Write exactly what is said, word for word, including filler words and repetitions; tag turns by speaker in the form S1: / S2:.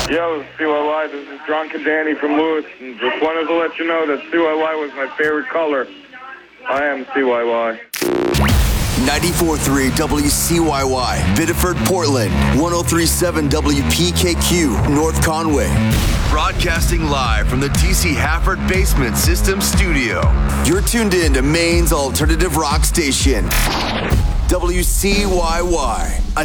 S1: Yo, C Y Y, this is Drunken Danny from Lewis, and just wanted to let you know that C Y Y was my favorite color. I am C Y Y.
S2: ninety-four point three W C Y Y, Biddeford, Portland. one oh three point seven W P K Q, North Conway. Broadcasting live from the T C Hafford Basement System Studio. You're tuned in to Maine's alternative rock station, W C Y Y.